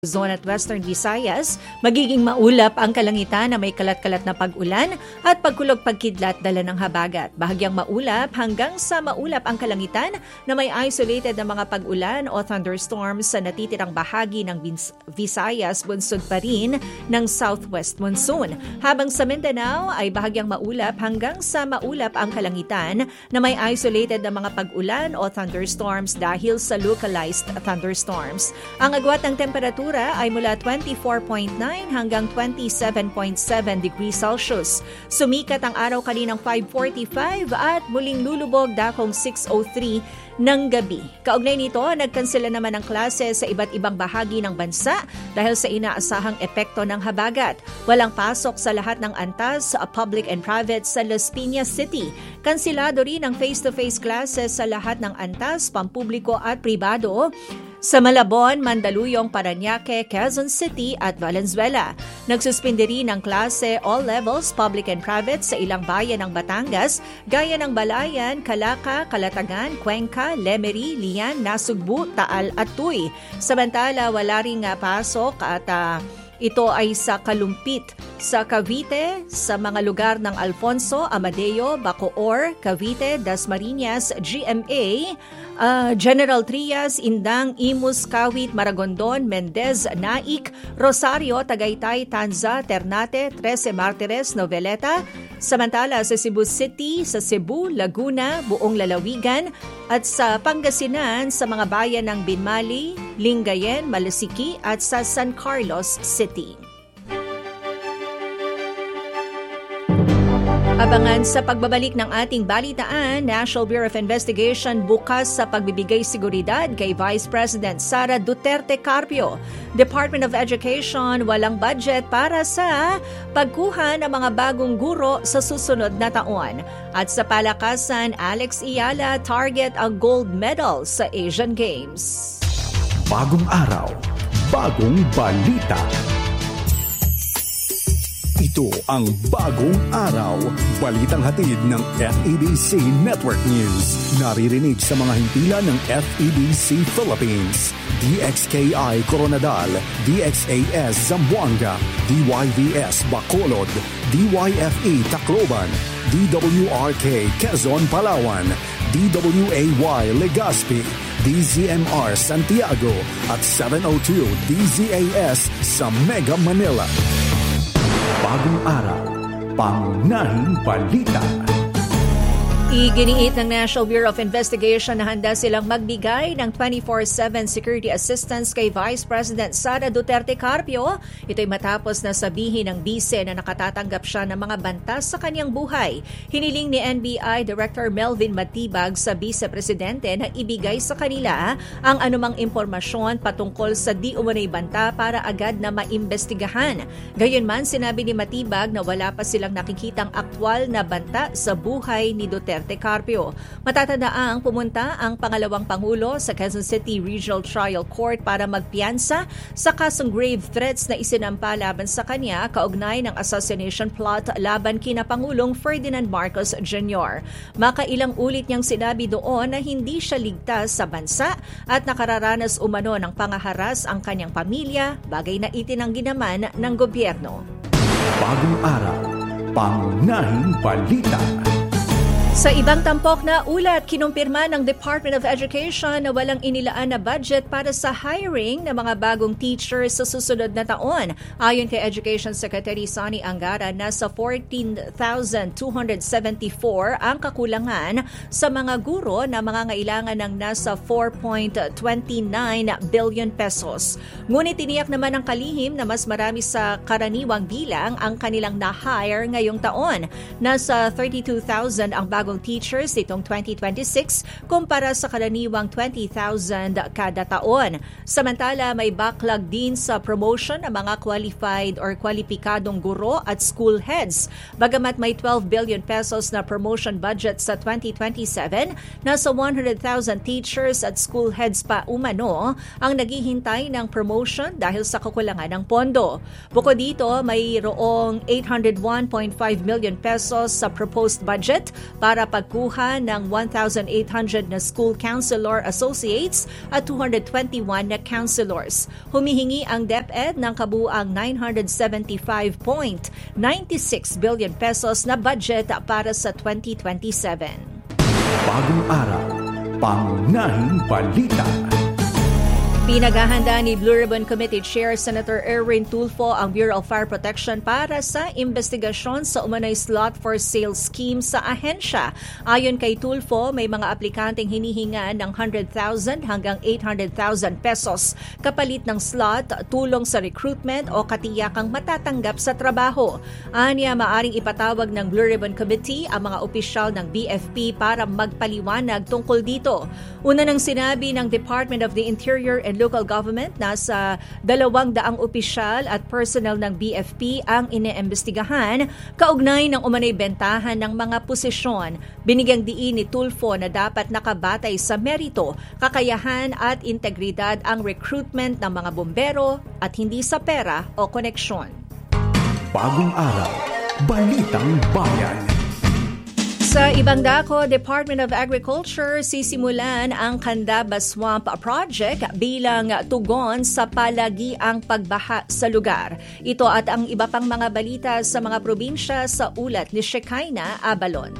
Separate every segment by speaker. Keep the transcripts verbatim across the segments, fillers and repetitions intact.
Speaker 1: Luzon at Western Visayas, magiging maulap ang kalangitan na may kalat-kalat na pag-ulan at pagkulog-pagkidlat dala ng habagat. Bahagyang maulap hanggang sa maulap ang kalangitan na may isolated na mga pag-ulan o thunderstorms sa natitirang bahagi ng Visayas, bunsod pa rin ng southwest monsoon. Habang sa Mindanao ay bahagyang maulap hanggang sa maulap ang kalangitan na may isolated na mga pag-ulan o thunderstorms dahil sa localized thunderstorms. Ang agwat ng temperatura ay mula twenty-four point nine hanggang twenty-seven point seven degrees Celsius. Sumikat ang araw kaninang five forty-five at muling lulubog dakong six oh three ng gabi. Kaugnay nito, nagkansela naman ang klase sa iba't ibang bahagi ng bansa dahil sa inaasahang epekto ng habagat. Walang pasok sa lahat ng antas, public and private sa Las Piñas City. Kansilado rin ang face-to-face classes sa lahat ng antas, pampubliko at pribado sa Malabon, Mandaluyong, Parañaque, Quezon City at Valenzuela. Nagsuspindi rin ang klase all levels, public and private sa ilang bayan ng Batangas, gaya ng Balayan, Calaca, Calatagan, Cuenca, Lemery, Lian, Nasugbu, Taal at Tuy. Samantala, wala ring pasok at uh, ito ay sa Kalumpit, sa Cavite, sa mga lugar ng Alfonso, Amadeo, Bacoor, Cavite, Dasmariñas, G M A, uh, General Trias, Indang, Imus, Kawit, Maragondon, Mendez, Naik, Rosario, Tagaytay, Tanza, Ternate, Trece Martires, Noveleta. Samantala sa Cebu City, sa Cebu, Laguna, Buong Lalawigan at sa Pangasinan sa mga bayan ng Binmali, Lingayen, Malasiki at sa San Carlos City. Abangan sa pagbabalik ng ating balitaan, National Bureau of Investigation bukas sa pagbibigay seguridad kay Vice President Sara Duterte Carpio. Department of Education walang budget para sa pagkuha ng mga bagong guro sa susunod na taon. At sa palakasan, Alex Iyala target ang gold medal sa Asian Games.
Speaker 2: Bagong araw, bagong balita. Ito ang Bagong Araw, balitang hatid ng F E B C Network News. Naririnig sa mga hintila ng F E B C Philippines, D X K I Coronadal, D X A S Zamboanga, D Y V S Bacolod, D Y F E Tacloban, D W R K Quezon, Palawan, D W A Y Legazpi, D Z M R Santiago at seven oh two D Z A S sa Mega Manila. Bagong araw, pangunahing balita.
Speaker 1: Iginiit ng National Bureau of Investigation na handa silang magbigay ng twenty-four seven security assistance kay Vice President Sara Duterte Carpio. Ito'y matapos na sabihin ng bise na nakatatanggap siya ng mga bantas sa kanyang buhay. Hiniling ni N B I Director Melvin Matibag sa Vice Presidente na ibigay sa kanila ang anumang impormasyon patungkol sa di umunay banta para agad na maimbestigahan. Gayunman, sinabi ni Matibag na wala pa silang nakikitang aktwal na banta sa buhay ni Duterte Carpio. Matatandaang pumunta ang pangalawang Pangulo sa Quezon City Regional Trial Court para magpiyansa sa kasong grave threats na isinampa laban sa kanya kaugnay ng assassination plot laban kina Pangulong Ferdinand Marcos Junior Makailang ulit niyang sinabi doon na hindi siya ligtas sa bansa at nakararanas umano ng pangaharas ang kanyang pamilya, bagay na itinanggi naman ng gobyerno.
Speaker 2: Bagong araw, pangunahing balita.
Speaker 1: Sa ibang tampok na ulat, kinumpirma ng Department of Education na walang inilaan na budget para sa hiring ng mga bagong teachers sa susunod na taon. Ayon kay Education Secretary Sonny Angara, nasa fourteen thousand two hundred seventy-four ang kakulangan sa mga guro na mangangailangan ng nasa four point two nine billion pesos. Ngunit tiniyak naman ng kalihim na mas marami sa karaniwang bilang ang kanilang na-hire ngayong taon. Nasa thirty-two thousand ang bagong teachers itong twenty twenty-six kumpara sa karaniwang twenty thousand kada taon. Samantala, may backlog din sa promotion ng mga qualified or kwalipikadong guro at school heads. Bagamat may twelve billion pesos na promotion budget sa twenty twenty-seven, nasa one hundred thousand teachers at school heads pa umano ang naghihintay ng promotion dahil sa kakulangan ng pondo. Bukod dito, mayroong eight hundred one point five million pesos sa proposed budget para para pagkuha ng one thousand eight hundred na school counselor associates at two hundred twenty-one na counselors. Humihingi ang DepEd ng kabuang nine hundred seventy-five point nine six billion pesos na budget para sa twenty twenty-seven.
Speaker 2: Bagong araw, pangunahing balita.
Speaker 1: Pinaghahanda ni Blue Ribbon Committee Chair Senator Erwin Tulfo ang Bureau of Fire Protection para sa investigasyon sa umanay slot for sale scheme sa ahensya. Ayon kay Tulfo, may mga aplikanteng hinihinga ng one hundred thousand hanggang eight hundred thousand pesos kapalit ng slot, tulong sa recruitment o katiyakang matatanggap sa trabaho. Anya, maaring ipatawag ng Blue Ribbon Committee ang mga opisyal ng B F P para magpaliwanag tungkol dito. Una nang sinabi ng Department of the Interior and Local Government na sa dalawang daang opisyal at personnel ng B F P ang iniimbestigahan kaugnay ng umanay bentahan ng mga posisyon. Binigyang diin ni Tulfo na dapat nakabatay sa merito, kakayahan at integridad ang recruitment ng mga bombero at hindi sa pera o koneksyon.
Speaker 2: Bagong araw, balitang bayan.
Speaker 1: Sa ibang dako, Department of Agriculture sisimulan ang Candaba Swamp Project bilang tugon sa palagiang pagbaha sa lugar. Ito at ang iba pang mga balita sa mga probinsya sa ulat ni Shekinah Abalon.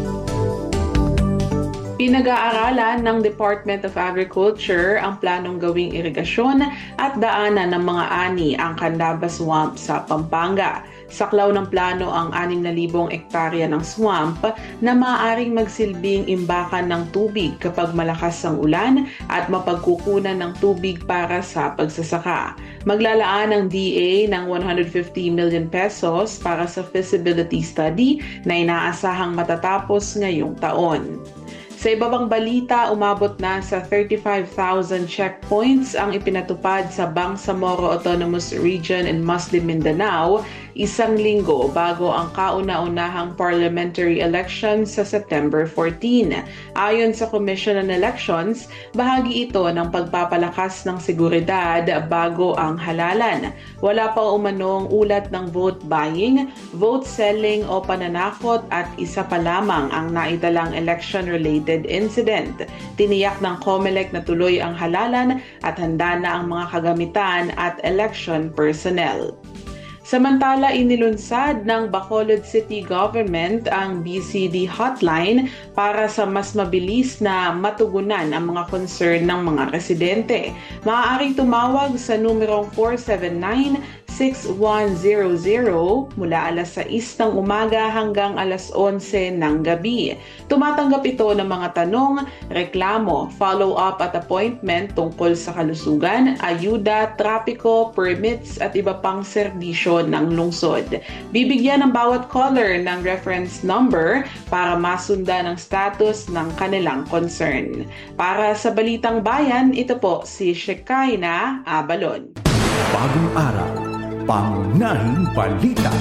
Speaker 3: Pinag-aaralan ng Department of Agriculture ang planong gawing irigasyon at daanan ng mga ani ang Candaba Swamp sa Pampanga. Saklaw ng plano ang anim na libong ektarya ng swamp na maaaring magsilbing imbakan ng tubig kapag malakas ang ulan at mapagkukunan ng tubig para sa pagsasaka. Maglalaan ang D A ng one hundred fifty million pesos para sa feasibility study na inaasahang matatapos ngayong taon. Sa iba pang balita, umabot na sa thirty-five thousand checkpoints ang ipinatupad sa Bangsamoro Autonomous Region in Muslim Mindanao isang linggo bago ang kauna-unahang parliamentary elections sa September fourteen. Ayon sa Commission on Elections, bahagi ito ng pagpapalakas ng seguridad bago ang halalan. Wala pa umanong ulat ng vote buying, vote selling o pananakot at isa pa lamang ang naitalang election-related incident. Tiniyak ng COMELEC na tuloy ang halalan at handa na ang mga kagamitan at election personnel. Samantala, inilunsad ng Bacolod City Government ang B C D hotline para sa mas mabilis na matugunan ang mga concern ng mga residente. Maaaring tumawag sa numerong four seven nine, six one zero zero mula alas sais ng umaga hanggang alas onse ng gabi. Tumatanggap ito ng mga tanong, reklamo, follow-up at appointment tungkol sa kalusugan, ayuda, trapiko, permits at iba pang serbisyo ng lungsod. Bibigyan ng bawat caller ng reference number para masundan ang status ng kanilang concern. Para sa Balitang Bayan, ito po si Shekinah Abalon.
Speaker 2: Bagong araw, pangunahing balita.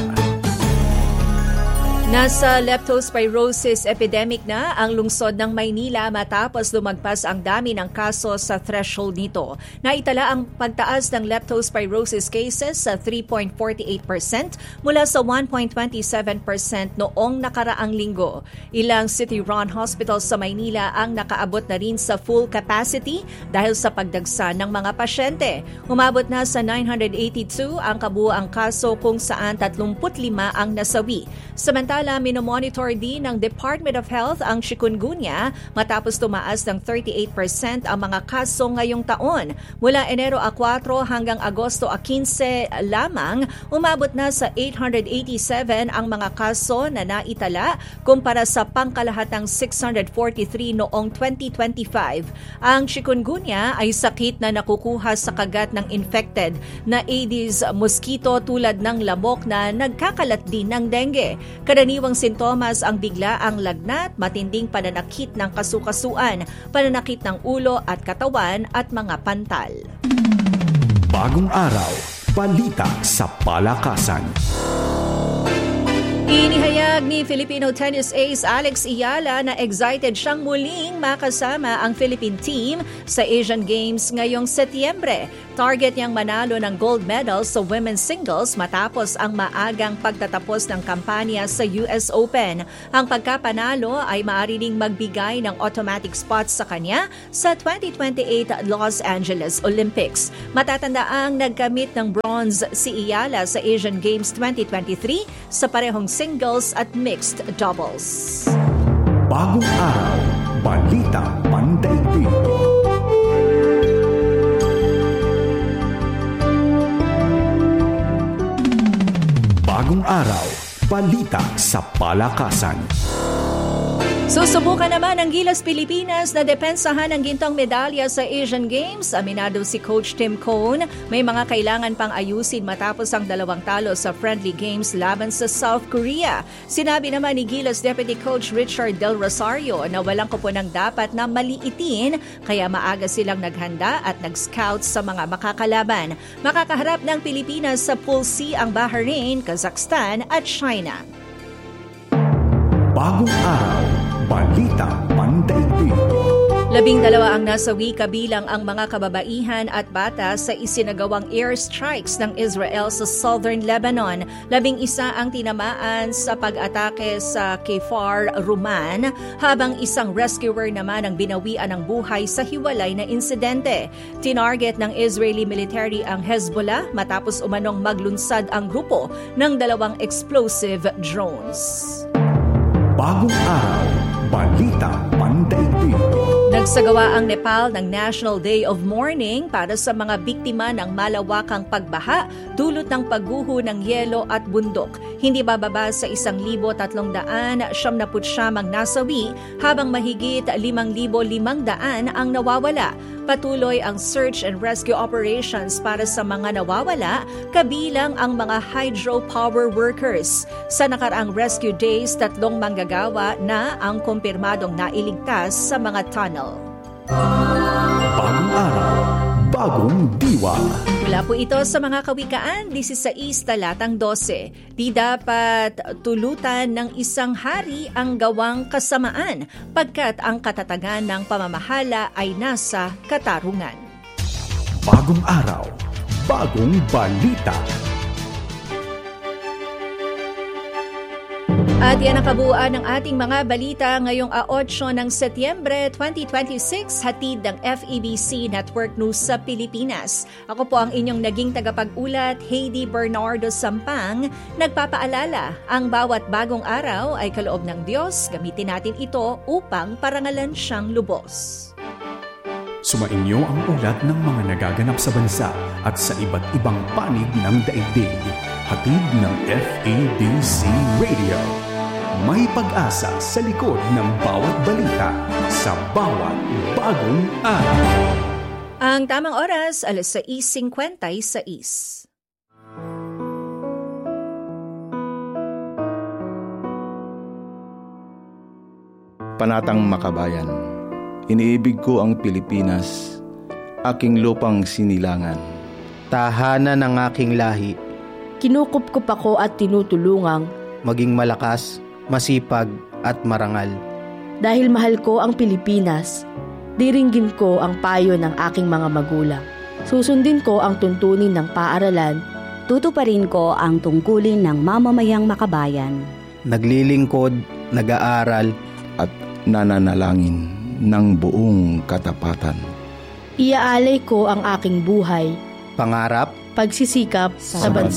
Speaker 1: Nasa leptospirosis epidemic na ang lungsod ng Maynila matapos lumagpas ang dami ng kaso sa threshold nito. Naitala ang pagtaas ng leptospirosis cases sa three point four eight percent mula sa one point two seven percent noong nakaraang linggo. Ilang city-run hospitals sa Maynila ang nakaabot na rin sa full capacity dahil sa pagdagsa ng mga pasyente. Umabot na sa nine hundred eighty-two ang kabuuang kaso kung saan thirty-five ang nasawi. Samantala, minomonitor din ng Department of Health ang chikungunya matapos tumaas ng thirty-eight percent ang mga kaso ngayong taon. Mula Enero four hanggang Agosto fifteen lamang, umabot na sa eight hundred eighty-seven ang mga kaso na naitala kumpara sa pangkalahatang six hundred forty-three noong twenty twenty-five. Ang chikungunya ay sakit na nakukuha sa kagat ng infected na Aedes mosquito tulad ng lamok na nagkakalat din ng dengue. Karaniwang sintomas ang biglaang lagnat, matinding pananakit ng kasukasuan, pananakit ng ulo at katawan at mga pantal.
Speaker 2: Bagong araw, balita sa palakasan.
Speaker 1: Inihayag ni Filipino tennis ace Alex Iyala na excited siyang muling makasama ang Philippine team sa Asian Games ngayong Setyembre. Target niyang manalo ng gold medal sa women's singles matapos ang maagang pagtatapos ng kampanya sa U S Open. Ang pagkapanalo ay maaari ding magbigay ng automatic spots sa kanya sa twenty twenty-eight Los Angeles Olympics. Matatandaang nagkamit ng bronze si Iyala sa Asian Games twenty twenty-three sa parehong singles at mixed doubles.
Speaker 2: Bagong araw, balita pandaigdig. Bagong araw, balita sa palakasan.
Speaker 1: Susubukan naman ng Gilas Pilipinas na depensahan ang gintong medalya sa Asian Games. Aminado si Coach Tim Cone, may mga kailangan pang ayusin matapos ang dalawang talo sa friendly games laban sa South Korea. Sinabi naman ni Gilas Deputy Coach Richard Del Rosario na walang kupunang dapat na maliitin kaya maaga silang naghanda at nag-scout sa mga makakalaban. Makakaharap ng Pilipinas sa Pool C ang Bahrain, Kazakhstan at China.
Speaker 2: Bagong araw, balita pandaigdig.
Speaker 1: Labing dalawa ang nasawi kabilang ang mga kababaihan at bata sa isinagawang airstrikes ng Israel sa southern Lebanon. Labing isa ang tinamaan sa pag-atake sa Kfar Ruman, habang isang rescuer naman ang binawian ng buhay sa hiwalay na insidente. Tinarget ng Israeli military ang Hezbollah matapos umanong maglunsad ang grupo ng dalawang explosive drones.
Speaker 2: Bagong araw, balita pandaigdig.
Speaker 1: Nagsagawa ang Nepal ng National Day of Mourning para sa mga biktima ng malawakang pagbaha dulot ng pagguho ng yelo at bundok. Hindi bababa sa isang libo tatlong daan siyam na putsyam ang nasawi, habang mahigit limang libo limang daan ang nawawala. Patuloy ang search and rescue operations para sa mga nawawala, kabilang ang mga hydropower workers. Sa nakaraang rescue days, tatlong manggagawa na ang kumpirmadong nailigtas sa mga tunnel.
Speaker 2: Bagong araw, bagong diwa.
Speaker 1: Mula po ito sa mga kawikaan, diseasais talatang dose. Di dapat tulutan ng isang hari ang gawang kasamaan, pagkat ang katatagan ng pamamahala ay nasa katarungan.
Speaker 2: Bagong araw, bagong balita.
Speaker 1: At yan ang kabuuan ng ating mga balita ngayong eight ng Setyembre twenty twenty-six, hatid ng F E B C Network News sa Pilipinas. Ako po ang inyong naging tagapag-ulat, Heidi Bernardo Sampang. Nagpapaalala, ang bawat bagong araw ay kaloob ng Diyos. Gamitin natin ito upang parangalan siyang lubos.
Speaker 2: Sumainyo ang ulat ng mga nagaganap sa bansa at sa iba't ibang panig ng daigdig. Hatid ng F E B C Radio. May pag-asa sa likod ng bawat balita sa bawat bagong araw.
Speaker 1: Ang tamang oras, alas sais singkwentaysais.
Speaker 4: Panatang Makabayan. Iniibig ko ang Pilipinas, aking lupang sinilangan.
Speaker 5: Tahanan ng aking lahi.
Speaker 6: Kinukupkup ako at tinutulungang
Speaker 5: maging malakas, masipag at marangal.
Speaker 6: Dahil mahal ko ang Pilipinas, diringgin ko ang payo ng aking mga magulang. Susundin ko ang tuntunin ng paaralan.
Speaker 7: Tutuparin ko ang tungkulin ng mamamayang makabayan.
Speaker 5: Naglilingkod, nag-aaral
Speaker 4: at nananalangin ng buong katapatan.
Speaker 6: Iaalay ko ang aking buhay,
Speaker 5: pangarap,
Speaker 6: pagsisikap sa bansa.